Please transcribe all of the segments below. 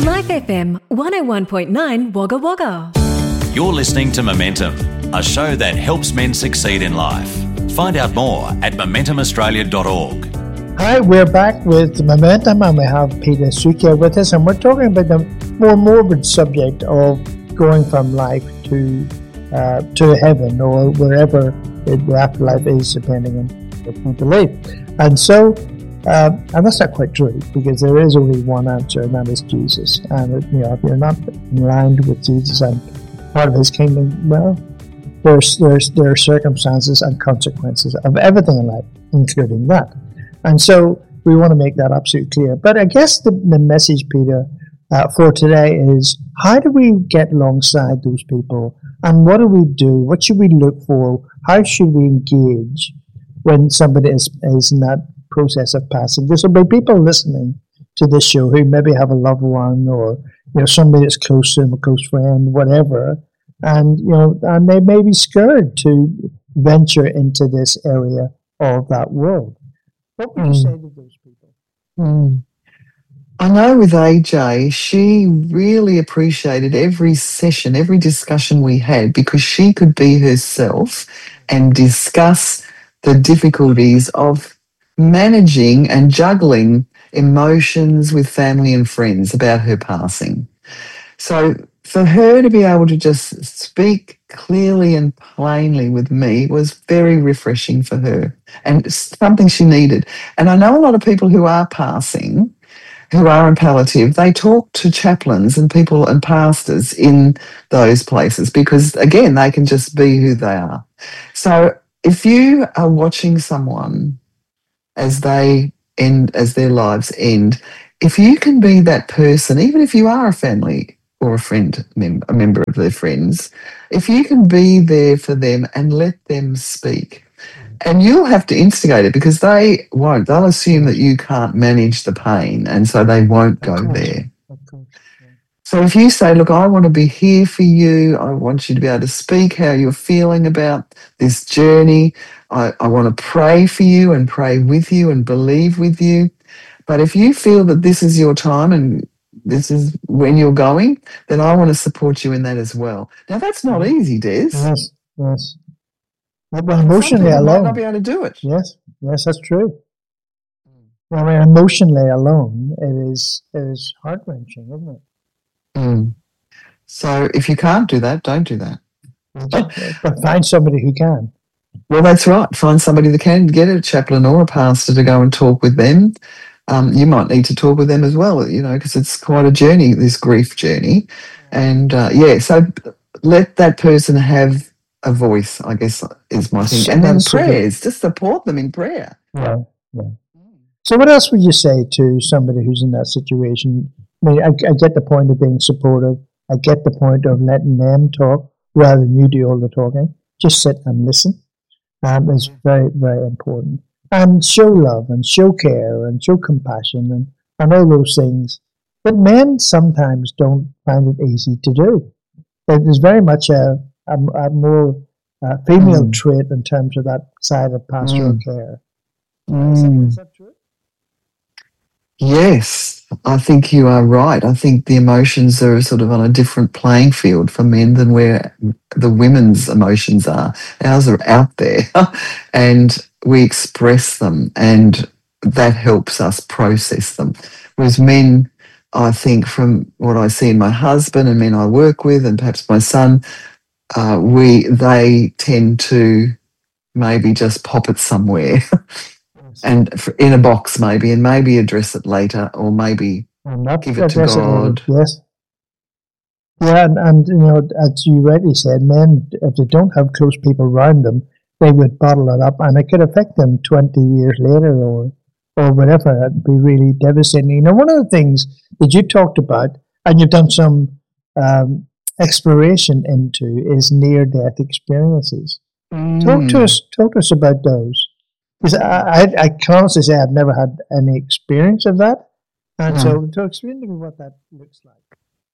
Life FM 101.9 Wagga Wagga. You're listening to Momentum, a show that helps men succeed in life. Find out more at momentumaustralia.org. Hi, we're back with Momentum and we have Peter Sukia with us, and we're talking about the more morbid subject of going from life to heaven or wherever the afterlife is, depending on what you believe. And so, and that's not quite true, because there is only one answer, and that is Jesus. And if you're not in line with Jesus and part of His kingdom, well, there are circumstances and consequences of everything in life, including that. And so we want to make that absolutely clear. But I guess the message, Peter, for today is, how do we get alongside those people? And what do we do? What should we look for? How should we engage when somebody is in that process of passing? There will be people listening to this show who maybe have a loved one, or somebody that's close to them, a close friend, whatever, and and they may be scared to venture into this area of that world. What would you say to those people? I know with AJ, she really appreciated every session, every discussion we had, because she could be herself and discuss the difficulties of managing and juggling emotions with family and friends about her passing. So for her to be able to just speak clearly and plainly with me was very refreshing for her, and something she needed. And I know a lot of people who are passing, who are in palliative, they talk to chaplains and people and pastors in those places, because, again, they can just be who they are. So if you are watching someone as they end, as their lives end, if you can be that person, even if you are a family or a friend, a member of their friends, if you can be there for them and let them speak. And you'll have to instigate it, because they won't. They'll assume that you can't manage the pain, and so they won't go there. So if you say, look, I want to be here for you, I want you to be able to speak how you're feeling about this journey, I want to pray for you and pray with you and believe with you. But if you feel that this is your time and this is when you're going, then I want to support you in that as well. Now, that's not easy, Des. Yes. But emotionally alone, might not be able to do it. Yes, that's true. Well, emotionally alone, it is heart-wrenching, isn't it? So if you can't do that, don't do that. But find somebody who can. Well, that's right. Find somebody that can. Get a chaplain or a pastor to go and talk with them. You might need to talk with them as well, because it's quite a journey, this grief journey. And so let that person have a voice, I guess, is my thing. And then prayers, just support them in prayer. Yeah. So what else would you say to somebody who's in that situation? I mean, I get the point of being supportive. I get the point of letting them talk rather than you do all the talking. Just sit and listen. It's very, very important. And show love and show care and show compassion and all those things. But men sometimes don't find it easy to do. There's very much a more female trait in terms of that side of pastoral care. Is that true? Yes, I think you are right. I think the emotions are sort of on a different playing field for men than where the women's emotions are. Ours are out there and we express them, and that helps us process them. Whereas men, I think, from what I see in my husband and men I work with and perhaps my son, they tend to maybe just pop it somewhere and in a box maybe, and maybe address it later, or maybe give it to God. Yes. Yeah, and as you rightly said, men, if they don't have close people around them, they would bottle it up, and it could affect them 20 years later or whatever. It'd be really devastating. One of the things that you talked about, and you've done some exploration into, is near-death experiences. Talk to us about those. Because I can honestly say I've never had any experience of that. And so explain to me what that looks like.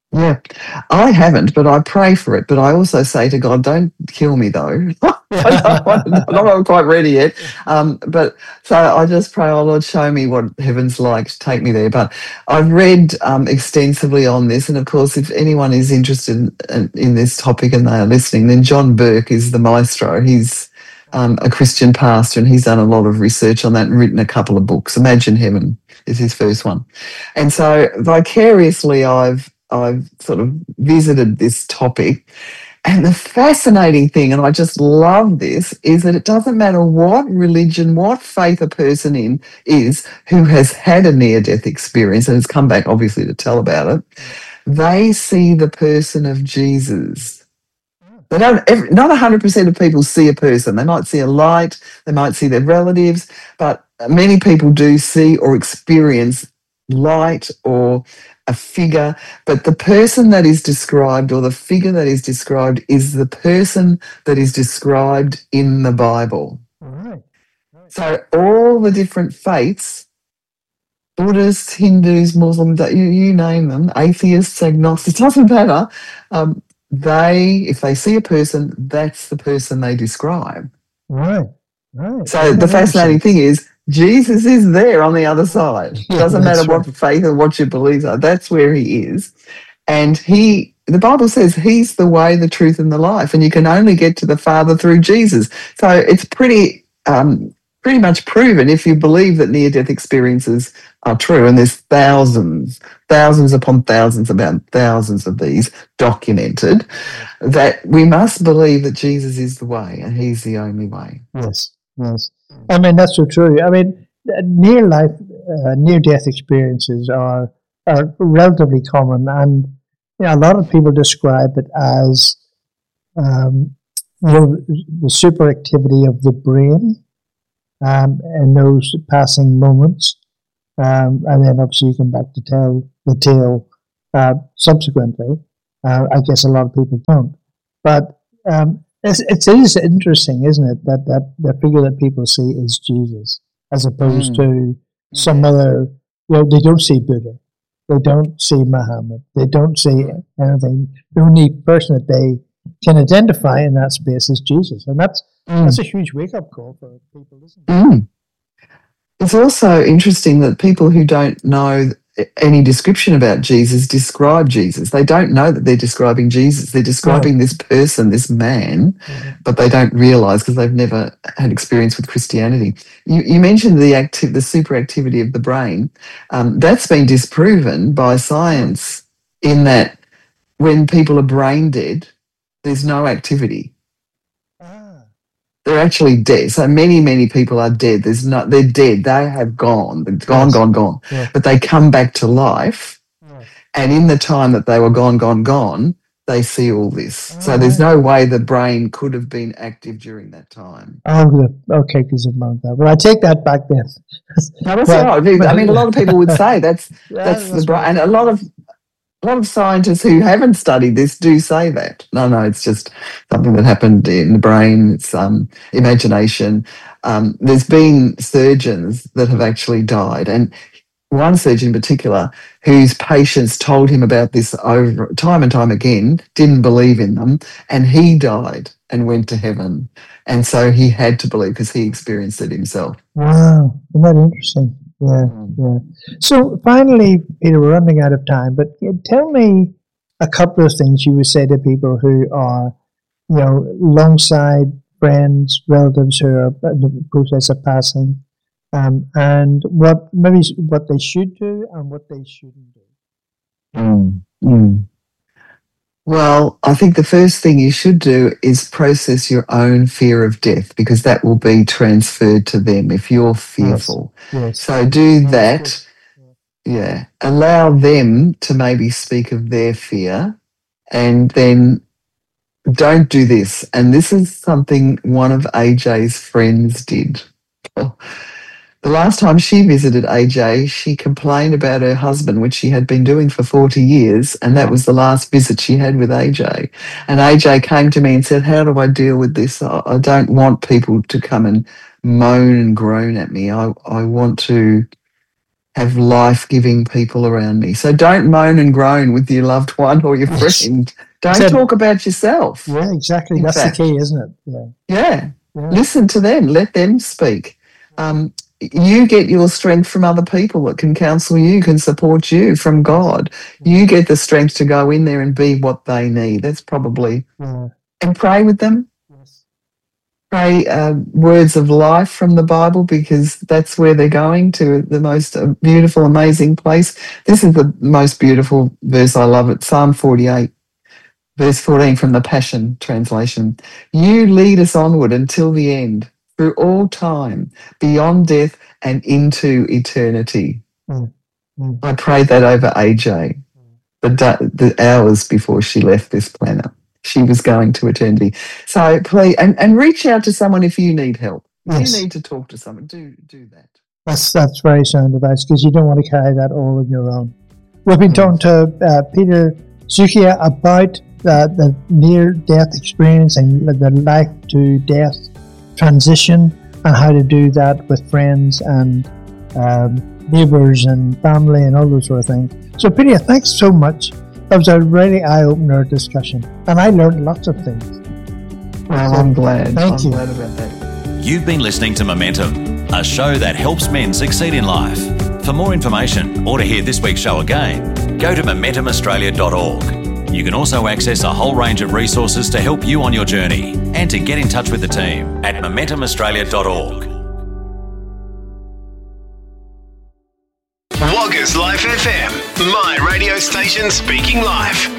Yeah, I haven't, but I pray for it. But I also say to God, don't kill me though. I'm not quite ready yet. But so I just pray, oh Lord, show me what heaven's like, take me there. But I've read extensively on this. And of course, if anyone is interested in this topic and they are listening, then John Burke is the maestro. He's a Christian pastor and he's done a lot of research on that and written a couple of books. Imagine Heaven is his first one. And so vicariously, I've sort of visited this topic. And the fascinating thing, and I just love this, is that it doesn't matter what religion, what faith a person in is who has had a near-death experience and has come back, obviously, to tell about it, they see the person of Jesus. They don't. Not 100% of people see a person. They might see a light, they might see their relatives, but many people do see or experience light or a figure, but the person that is described or the figure that is described is the person that is described in the Bible. Right. So all the different faiths, Buddhists, Hindus, Muslims, you name them, atheists, agnostics, doesn't matter. If they see a person, that's the person they describe. Right. Right. So the fascinating thing is Jesus is there on the other side. It doesn't matter what faith or what your beliefs are. That's where he is. And the Bible says he's the way, the truth, and the life. And you can only get to the Father through Jesus. So it's pretty much proven if you believe that near-death experiences are true. And there's thousands upon thousands, about thousands of these documented, that we must believe that Jesus is the way and he's the only way. Yes. Yes. I mean, that's so true. I mean, near-death experiences are relatively common, and a lot of people describe it as the superactivity of the brain in those passing moments, and then obviously you come back to tell the tale subsequently. I guess a lot of people don't, but it is interesting, isn't it, that the figure that people see is Jesus, as opposed to some other. They don't see Buddha, they don't see Muhammad, they don't see anything. The only person that they can identify in that space is Jesus, and that's a huge wake-up call for people, isn't it? It's also interesting that people who don't know any description about Jesus describe Jesus. They don't know that they're describing Jesus. They're describing this person, this man, but they don't realise because they've never had experience with Christianity. You mentioned the superactivity of the brain. That's been disproven by science in that when people are brain dead, there's no activity. They're actually dead. So many people are dead. They're dead. They have gone. They're gone. Yeah. But they come back to life. And in the time that they were gone, they see all this. So there's no way the brain could have been active during that time. Okay, because of that. Well, I take that back then. No, that's right. I mean, a lot of people would say that's the brain. And a lot of scientists who haven't studied this do say that. No, it's just something that happened in the brain. It's imagination. There's been surgeons that have actually died, and one surgeon in particular whose patients told him about this over time and time again, didn't believe in them, and he died and went to heaven. And so he had to believe because he experienced it himself. Wow, isn't that interesting? Yeah. So finally, Peter, we're running out of time, but tell me a couple of things you would say to people who are, alongside friends, relatives who are in the process of passing, and what they should do and what they shouldn't do. Well, I think the first thing you should do is process your own fear of death, because that will be transferred to them if you're fearful. Yes. So do that. Yeah. Allow them to maybe speak of their fear, and then don't do this. And this is something one of AJ's friends did. The last time she visited AJ, she complained about her husband, which she had been doing for 40 years, and that was the last visit she had with AJ. And AJ came to me and said, how do I deal with this? I don't want people to come and moan and groan at me. I want to have life-giving people around me. So don't moan and groan with your loved one or your Yes. friend. Don't Exactly. talk about yourself. Yeah, exactly. In That's fact. the key, isn't it? Yeah. Yeah. Yeah. Listen to them. Let them speak. You get your strength from other people that can counsel you, can support you from God. You get the strength to go in there and be what they need. That's probably, Yeah. and pray with them. Yes. Pray words of life from the Bible, because that's where they're going to, the most beautiful, amazing place. This is the most beautiful verse. I love it. Psalm 48, verse 14 from the Passion Translation. You lead us onward until the end, through all time, beyond death and into eternity. Mm. Mm. I prayed that over AJ the hours before she left this planet. She was going to eternity. So please, and reach out to someone if you need help. Yes. You need to talk to someone. Do that. That's very sound advice, because you don't want to carry that all on your own. We've been talking to Peter Sukia about the near-death experience and the life-to-death transition, and how to do that with friends and neighbours and family and all those sort of things. So Peter, thanks so much. That was a really eye-opener discussion, and I learned lots of things. Well, I'm glad. Thank you. I'm glad about that. You've been listening to Momentum, a show that helps men succeed in life. For more information or to hear this week's show again, go to MomentumAustralia.org. You can also access a whole range of resources to help you on your journey and to get in touch with the team at MomentumAustralia.org. Woggers Life FM, my radio station speaking life.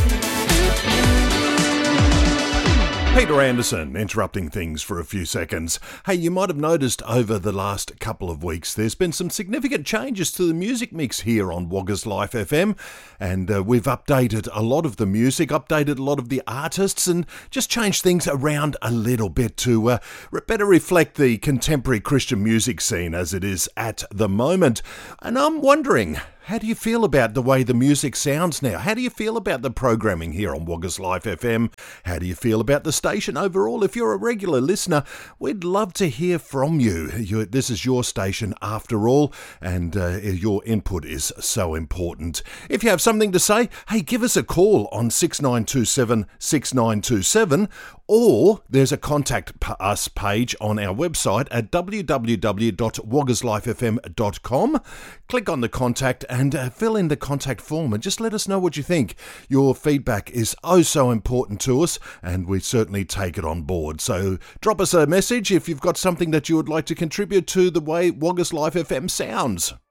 Peter Anderson, interrupting things for a few seconds. Hey, you might have noticed over the last couple of weeks there's been some significant changes to the music mix here on Woggers Life FM, and we've updated a lot of the music, updated a lot of the artists, and just changed things around a little bit to better reflect the contemporary Christian music scene as it is at the moment. And I'm wondering, how do you feel about the way the music sounds now? How do you feel about the programming here on Woggers Life FM? How do you feel about the station overall? If you're a regular listener, we'd love to hear from you. This is your station after all, and your input is so important. If you have something to say, hey, give us a call on 6927 6927, or there's a contact us page on our website at www.woggerslifefm.com. Click on the contact and fill in the contact form and just let us know what you think. Your feedback is oh so important to us, and we certainly take it on board. So drop us a message if you've got something that you would like to contribute to the way Woggers Life FM sounds.